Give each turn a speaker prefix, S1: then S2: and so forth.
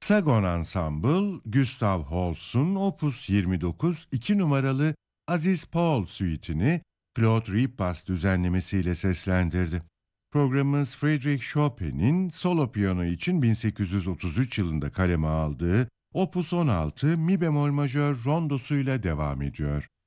S1: Hexagon Ensemble, Gustav Holst'un Opus 29 2 numaralı Aziz Paul suite'ini Claude Ribas düzenlemesiyle seslendirdi. Programımız Friedrich Chopin'in solo piyano için 1833 yılında kaleme aldığı Opus 16 mi bemol majör rondosuyla devam ediyor.